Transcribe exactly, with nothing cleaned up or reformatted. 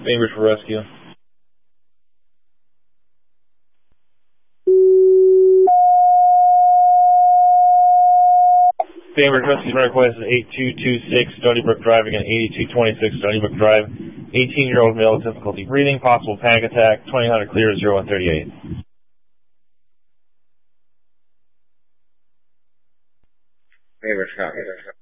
Bainbridge for rescue. Bainbridge rescue request is eight two two six Stony Brook Drive, again eighty-two twenty-six Stony Brook Drive. eighteen-year-old male with difficulty breathing, possible panic attack, twenty hundred clear, zero one thirty-eight. Bainbridge, copy.